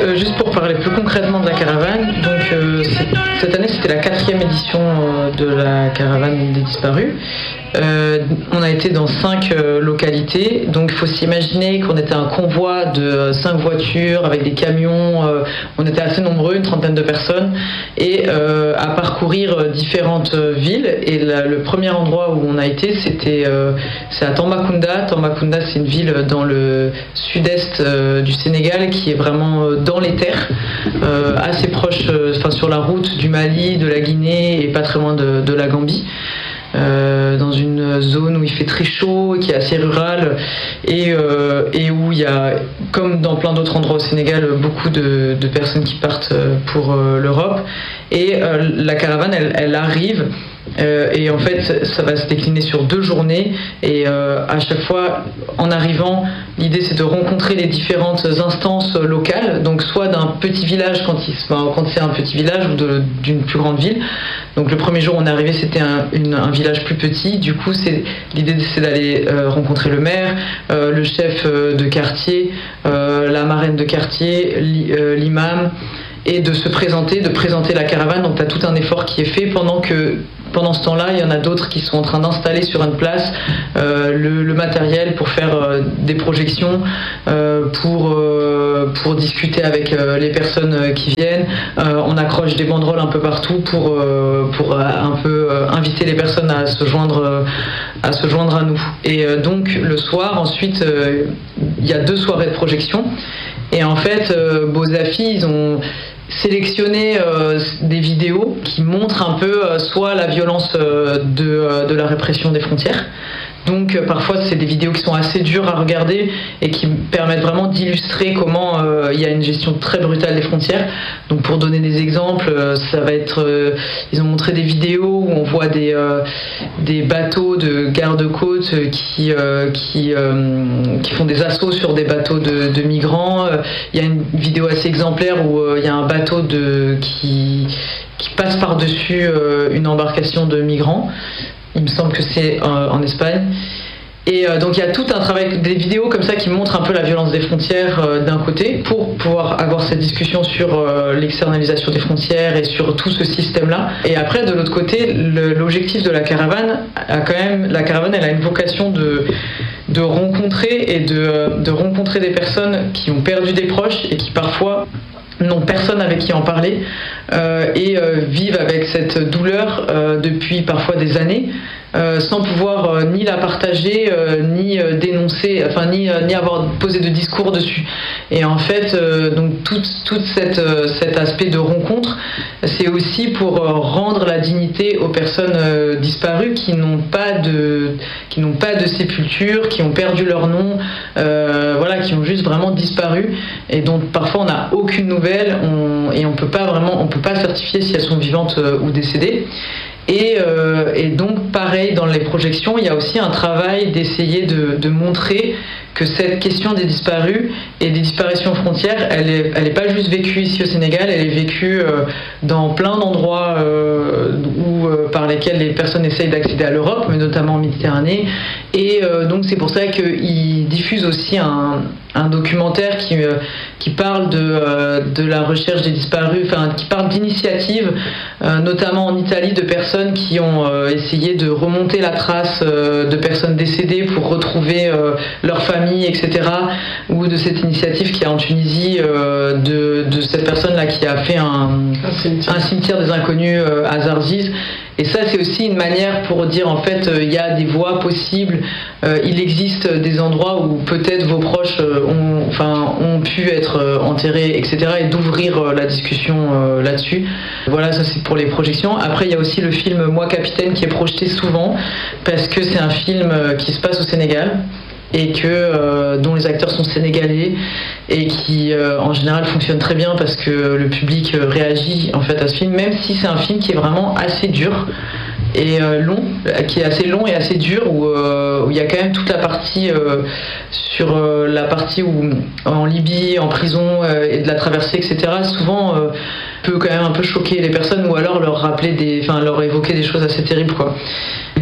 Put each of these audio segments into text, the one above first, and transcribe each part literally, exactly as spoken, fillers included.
euh, juste pour parler plus concrètement de la caravane, donc euh, cette année c'était la quatrième édition euh, de la caravane des disparus. Euh, on a été dans cinq euh, localités, donc il faut s'imaginer qu'on était un convoi de euh, cinq voitures avec des camions, euh, on était assez nombreux, une trentaine de personnes, et euh, à parcourir euh, différentes euh, villes. Et la, le premier endroit où on a été, c'était euh, c'est à Tambacounda. Tambacounda, c'est une ville dans le sud-est euh, du Sénégal qui est vraiment euh, dans les terres, euh, assez proche, enfin euh, sur la route du Mali, de la Guinée et pas très loin de, de la Gambie. Euh, dans une zone où il fait très chaud, qui est assez rurale et, euh, et où il y a, comme dans plein d'autres endroits au Sénégal, beaucoup de, de personnes qui partent pour euh, l'Europe. Et euh, la caravane, elle, elle arrive euh, et en fait, ça va se décliner sur deux journées. Et euh, à chaque fois, en arrivant, l'idée c'est de rencontrer les différentes instances locales. Donc soit d'un petit village quand, il, quand c'est un petit village ou de, d'une plus grande ville. Donc le premier jour on est arrivé, c'était un, une, un village plus petit. Du coup, c'est, l'idée c'est d'aller euh, rencontrer le maire, euh, le chef euh, de quartier, euh, la marraine de quartier, li, euh, l'imam, et de se présenter, de présenter la caravane. Donc tu as tout un effort qui est fait pendant que pendant ce temps-là, il y en a d'autres qui sont en train d'installer sur une place euh, le, le matériel pour faire euh, des projections, euh, pour, euh, pour discuter avec euh, les personnes qui viennent. Euh, on accroche des banderoles un peu partout pour, euh, pour euh, un peu euh, inviter les personnes à se joindre, euh, à se joindre à nous. Et euh, donc le soir, ensuite, euh, il y a deux soirées de projection. Et en fait, euh, Bozafi, ils ont sélectionner euh, des vidéos qui montrent un peu euh, soit la violence euh, de, euh, de la répression des frontières. Donc euh, parfois c'est des vidéos qui sont assez dures à regarder et qui permettent vraiment d'illustrer comment euh, il y a une gestion très brutale des frontières. Donc pour donner des exemples, euh, ça va être, euh, ils ont montré des vidéos où on voit des, euh, des bateaux de garde-côtes qui, euh, qui, euh, qui font des assauts sur des bateaux de, de migrants. Il y a une vidéo assez exemplaire où euh, il y a un bateau de, qui, qui passe par-dessus euh, une embarcation de migrants. Il me semble que c'est euh, en Espagne. Et euh, donc il y a tout un travail, des vidéos comme ça qui montrent un peu la violence des frontières euh, d'un côté, pour pouvoir avoir cette discussion sur euh, l'externalisation des frontières et sur tout ce système-là. Et après, de l'autre côté, le, l'objectif de la caravane a quand même, la caravane, elle a une vocation de, de rencontrer et de, de rencontrer des personnes qui ont perdu des proches et qui parfois n'ont personne avec qui en parler euh, et euh, vivent avec cette douleur euh, depuis parfois des années euh, sans pouvoir euh, ni la partager euh, ni euh, dénoncer, enfin ni, euh, ni avoir posé de discours dessus. Et en fait, euh, donc tout, tout cette, euh, cet aspect de rencontre, c'est aussi pour euh, rendre la dignité aux personnes euh, disparues qui n'ont pas de, qui n'ont pas de sépulture, qui ont perdu leur nom, euh, voilà, qui ont juste vraiment disparu et dont parfois on n'a aucune nouvelle on, et on peut pas vraiment, on peut pas certifier si elles sont vivantes euh, ou décédées. Et, euh, et donc pareil dans les projections, il y a aussi un travail d'essayer de, de montrer que cette question des disparus et des disparitions aux frontières, elle est, elle est pas juste vécue ici au Sénégal, elle est vécue euh, dans plein d'endroits euh, où, euh, par lesquels les personnes essayent d'accéder à l'Europe, mais notamment en Méditerranée. Et euh, donc c'est pour ça qu'ils diffusent aussi un, un documentaire qui, euh, qui parle de, euh, de la recherche des disparus, enfin qui parle d'initiatives, euh, notamment en Italie, de personnes qui ont euh, essayé de remonter la trace euh, de personnes décédées pour retrouver euh, leur famille, et cetera. Ou de cette initiative qui est en Tunisie, euh, de, de cette personne-là qui a fait un, un, cimetière. un cimetière des inconnus euh, à Zarzis. Et ça, c'est aussi une manière pour dire, en fait, il euh, y a des voies possibles, euh, il existe des endroits où peut-être vos proches euh, ont, enfin, ont pu être euh, enterrés, et cetera, et d'ouvrir euh, la discussion euh, là-dessus. Voilà, ça c'est pour les projections. Après, il y a aussi le film Moi Capitaine qui est projeté souvent, parce que c'est un film euh, qui se passe au Sénégal, et que, euh, dont les acteurs sont sénégalais et qui euh, en général fonctionne très bien parce que le public euh, réagit en fait à ce film, même si c'est un film qui est vraiment assez dur et euh, long, qui est assez long et assez dur, où euh, où il y a quand même toute la partie euh, sur euh, la partie où en Libye, en prison euh, et de la traversée, et cetera. Souvent euh, peut quand même un peu choquer les personnes ou alors leur rappeler des, enfin leur évoquer des choses assez terribles quoi.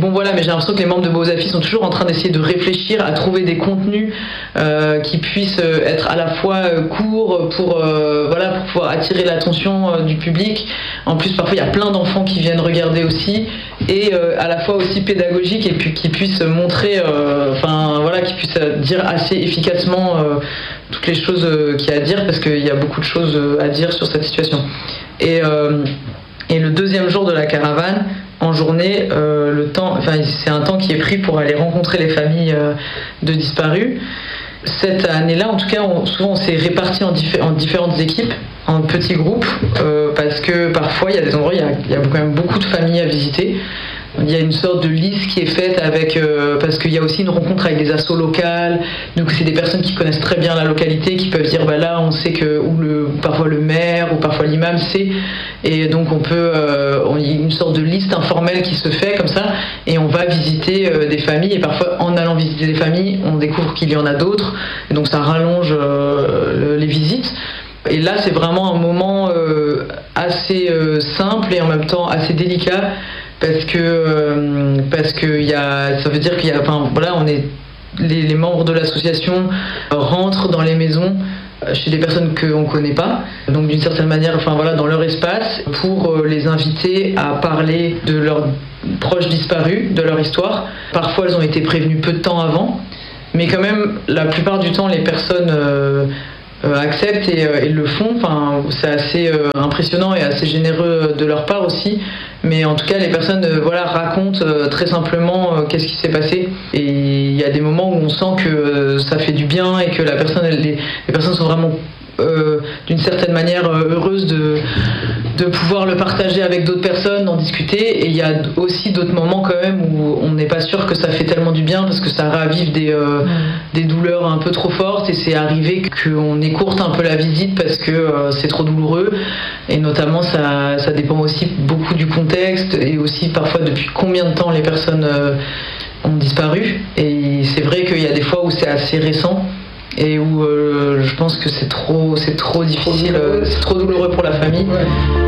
bon voilà, mais j'ai l'impression que les membres de Bozafi sont toujours en train d'essayer de réfléchir à trouver des contenus euh, qui puissent être à la fois euh, courts pour, euh, voilà, pour pouvoir attirer l'attention euh, du public. En plus, parfois, il y a plein d'enfants qui viennent regarder aussi, et euh, à la fois aussi pédagogiques, et puis qui puissent montrer, euh, enfin voilà, qui puissent dire assez efficacement euh, toutes les choses euh, qu'il y a à dire, parce qu'il y a beaucoup de choses à dire sur cette situation. Et, euh, et le deuxième jour de la caravane, en journée, euh, le temps, enfin, c'est un temps qui est pris pour aller rencontrer les familles euh, de disparus. Cette année-là, en tout cas, on, souvent on s'est répartis en, diffé- en différentes équipes, en petits groupes, euh, parce que parfois il y a des endroits, il y a, il y a quand même beaucoup de familles à visiter. Il y a une sorte de liste qui est faite avec, euh, parce qu'il y a aussi une rencontre avec des assos locales, donc c'est des personnes qui connaissent très bien la localité, qui peuvent dire bah là on sait que, ou le, parfois le maire ou parfois l'imam sait, et donc on peut, euh, on, il y a une sorte de liste informelle qui se fait comme ça, et on va visiter euh, des familles, et parfois en allant visiter des familles, on découvre qu'il y en a d'autres, et donc ça rallonge euh, les visites. Et là c'est vraiment un moment euh, assez euh, simple et en même temps assez délicat, parce que euh, parce que il y a, ça veut dire qu'il y a, enfin voilà, on est les, les membres de l'association rentrent dans les maisons chez des personnes qu'on ne connaît pas, donc d'une certaine manière, enfin voilà, dans leur espace, pour les inviter à parler de leurs proches disparus, de leur histoire. Parfois elles ont été prévenues peu de temps avant, mais quand même la plupart du temps les personnes euh, Euh, acceptent et, euh, et le font. Enfin, c'est assez euh, impressionnant et assez généreux de leur part aussi. Mais en tout cas, les personnes euh, voilà, racontent euh, très simplement euh, qu'est-ce qui s'est passé. Et il y a des moments où on sent que euh, ça fait du bien et que la personne, les, les personnes sont vraiment euh, d'une certaine manière euh, heureuses de, de pouvoir le partager avec d'autres personnes, d'en discuter. Et il y a aussi d'autres moments quand même où on n'est pas sûr que ça fait tellement du bien, parce que ça ravive des, euh, mmh. des douleurs un peu trop fortes, et c'est arrivé qu'on écourte un peu la visite parce que euh, c'est trop douloureux. Et notamment ça, ça dépend aussi beaucoup du contexte, et aussi parfois depuis combien de temps les personnes euh, ont disparu. Et c'est vrai qu'il y a des fois où c'est assez récent, et où euh, je pense que c'est trop, c'est trop difficile, euh, c'est trop douloureux pour la famille. Ouais.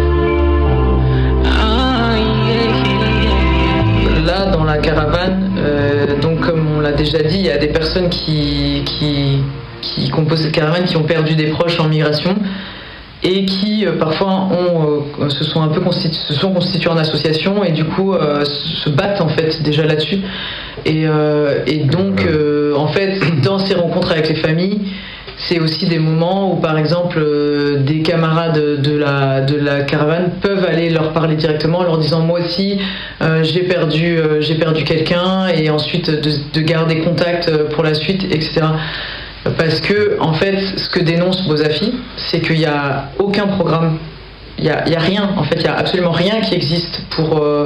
Là, dans la caravane, euh, donc comme on l'a déjà dit, il y a des personnes qui, qui, qui composent cette caravane qui ont perdu des proches en migration, et qui euh, parfois ont, euh, se sont un peu constitu- se sont constitués en association, et du coup euh, se battent en fait déjà là-dessus. Et, euh, et donc euh, en fait dans ces rencontres avec les familles, c'est aussi des moments où par exemple euh, des camarades de la, de la caravane peuvent aller leur parler directement en leur disant moi aussi euh, j'ai perdu, euh, j'ai perdu quelqu'un, et ensuite de, de garder contact pour la suite, et cetera. Parce que, en fait, ce que dénonce Bozafi, c'est qu'il n'y a aucun programme, il n'y a, il y a rien, en fait, il n'y a absolument rien qui existe pour, euh,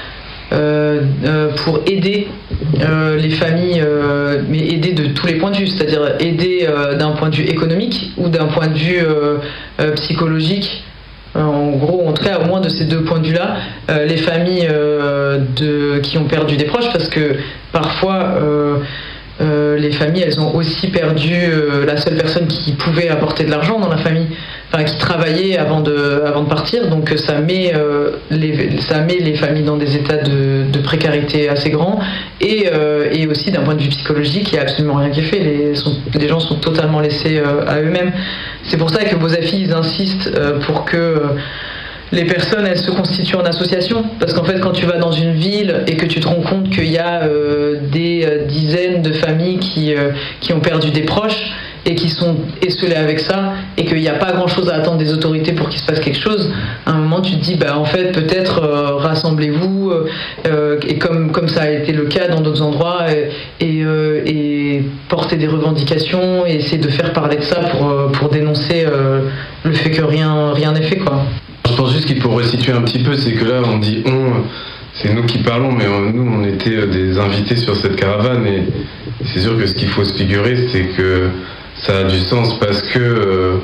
euh, pour aider euh, les familles, euh, mais aider de tous les points de vue, c'est-à-dire aider euh, d'un point de vue économique ou d'un point de vue euh, euh, psychologique. En gros, en tout cas, au moins de ces deux points de vue-là, euh, les familles euh, de, qui ont perdu des proches, parce que parfois... Euh, Euh, les familles, elles ont aussi perdu euh, la seule personne qui pouvait apporter de l'argent dans la famille, enfin qui travaillait avant de, avant de partir, donc ça met, euh, les, ça met les familles dans des états de, de précarité assez grands, et, euh, et aussi d'un point de vue psychologique, il n'y a absolument rien qui est fait, les, sont, les gens sont totalement laissés euh, à eux-mêmes. C'est pour ça que Bozafi, ils insistent euh, pour que euh, les personnes, elles se constituent en association, parce qu'en fait quand tu vas dans une ville et que tu te rends compte qu'il y a euh, des euh, dizaines de familles qui, euh, qui ont perdu des proches et qui sont esselées avec ça, et qu'il n'y a pas grand chose à attendre des autorités pour qu'il se passe quelque chose, à un moment tu te dis bah en fait peut-être euh, rassemblez-vous, euh, et comme, comme ça a été le cas dans d'autres endroits, et, et, euh, et porter des revendications et essayer de faire parler de ça pour, euh, pour dénoncer euh, le fait que rien rien n'est fait, quoi. Je pense juste qu'il faut resituer un petit peu, c'est que là on dit on, c'est nous qui parlons, mais on, nous on était des invités sur cette caravane, et c'est sûr que ce qu'il faut se figurer, c'est que ça a du sens parce que euh,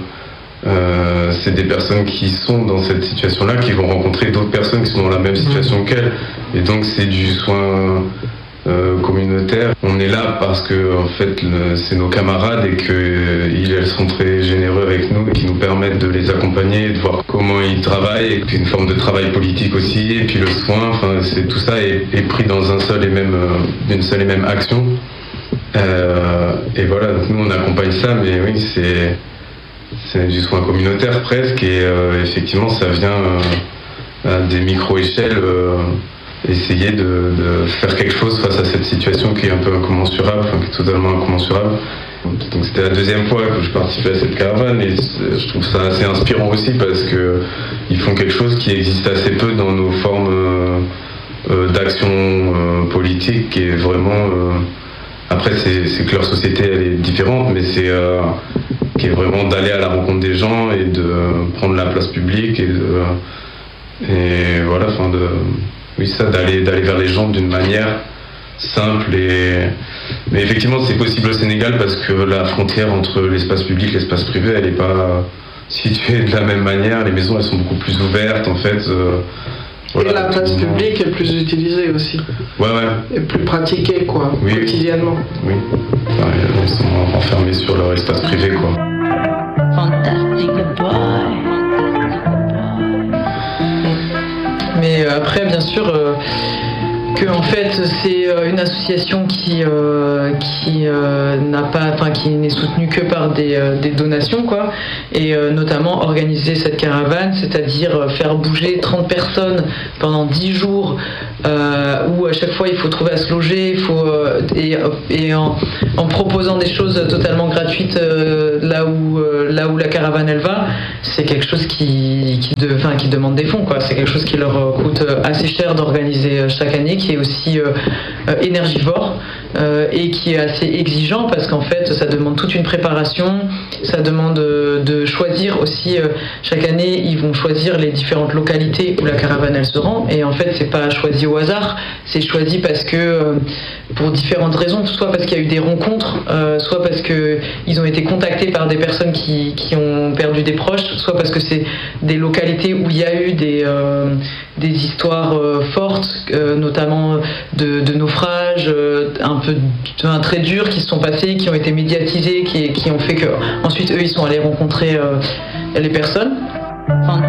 euh, c'est des personnes qui sont dans cette situation-là, qui vont rencontrer d'autres personnes qui sont dans la même situation qu'elles, et donc c'est du soin euh, communautaire. On est là parce que en fait le, c'est nos camarades et qu'ils euh, elles sont très généreux avec nous et qui nous permettent de les accompagner, de voir comment ils travaillent, et puis une forme de travail politique aussi, et puis le soin, enfin c'est tout ça est, est pris dans un seul et même euh, une seule et même action. Euh, et voilà, donc nous on accompagne ça, mais oui c'est c'est du soin communautaire presque, et euh, effectivement ça vient euh, à des micro-échelles. Euh, essayer de, de faire quelque chose face à cette situation qui est un peu incommensurable, enfin qui est totalement incommensurable. Donc c'était la deuxième fois que je participais à cette caravane, et je trouve ça assez inspirant aussi parce que ils font quelque chose qui existe assez peu dans nos formes euh, euh, d'action euh, politique, qui est vraiment euh, après c'est, c'est que leur société elle est différente, mais c'est euh, qui est vraiment d'aller à la rencontre des gens et de prendre la place publique et de, et voilà, enfin de oui, ça, d'aller, d'aller vers les gens d'une manière simple. Et... Mais effectivement, c'est possible au Sénégal parce que la frontière entre l'espace public et l'espace privé, elle n'est pas située de la même manière. Les maisons, elles sont beaucoup plus ouvertes, en fait. Euh, voilà, et la place publique est plus utilisée aussi. Ouais, ouais. Et plus pratiquée, quoi, oui, quotidiennement. Oui. Enfin, ils sont enfermés sur leur espace privé, quoi. Fantastic boy. Mais après, bien sûr, euh, que en fait, c'est une association qui euh, qui euh, n'a pas, enfin qui n'est soutenue que par des, euh, des donations, quoi. Et euh, notamment organiser cette caravane, c'est-à-dire faire bouger trente personnes pendant dix jours, euh, où à chaque fois il faut trouver à se loger, il faut euh, et, et en, en proposant des choses totalement gratuites euh, là où euh, là où la caravane elle va, c'est quelque chose qui qui, de, enfin, qui demande des fonds, quoi. C'est quelque chose qui leur coûte assez cher d'organiser chaque année, qui est aussi euh, euh, énergivore euh, et qui est assez exigeant parce qu'en fait ça demande toute une préparation, ça demande euh, de choisir aussi euh, chaque année ils vont choisir les différentes localités où la caravane elle se rend, et en fait c'est pas choisi au hasard, c'est choisi parce que euh, pour différentes raisons, soit parce qu'il y a eu des rencontres, euh, soit parce que ils ont été contactés par des personnes qui, qui ont perdu des proches, soit parce que c'est des localités où il y a eu des, euh, des histoires euh, fortes, euh, notamment de, de naufrages, euh, un peu un très durs qui se sont passés, qui ont été médiatisés, qui, qui ont fait que ensuite eux ils sont allés rencontrer euh, les personnes.